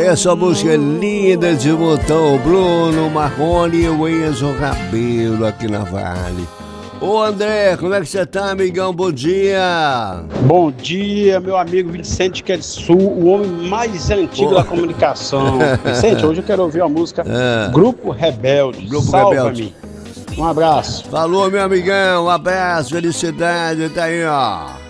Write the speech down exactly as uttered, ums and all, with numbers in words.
Essa música é linda de montão. Bruno Marrone e o Enzo Rabelo aqui na Vale. Ô André, como é que você tá, amigão? Bom dia. Bom dia, meu amigo Vicente Quersul, o homem mais antigo oh. da comunicação. Vicente, hoje eu quero ouvir a música é. Grupo Rebelde. Grupo Salva-me. Rebelde. Um abraço. Falou, meu amigão. Um abraço, felicidade. Tá aí, ó.